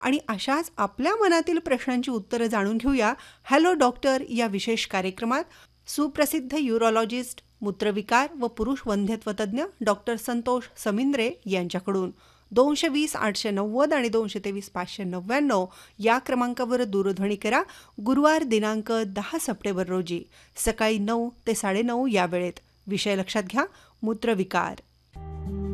आणि अशाच आपल्या मनातील प्रश्नांची उत्तरं जाणून घेऊया हॅलो डॉक्टर या विशेष कार्यक्रमात सुप्रसिद्ध युरोलॉजिस्ट, मूत्रविकार व पुरुष वंध्यत्व तज्ज्ञ डॉक्टर संतोष समिंद्रे यांच्याकडून. 220-890 आणि 223-599 या क्रमांकावर दूरध्वनी करा. गुरुवार दिनांक 10 सप्टेंबर रोजी सकाळी 9 ते 9:30 या वेळेत. विषय लक्षात घ्या, मूत्रविकार.